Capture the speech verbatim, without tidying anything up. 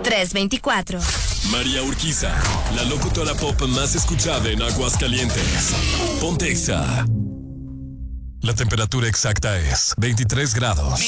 tres veinticuatro. María Urquiza, la locutora pop más escuchada en Aguascalientes. Ponte Exa. La temperatura exacta es veintitrés grados.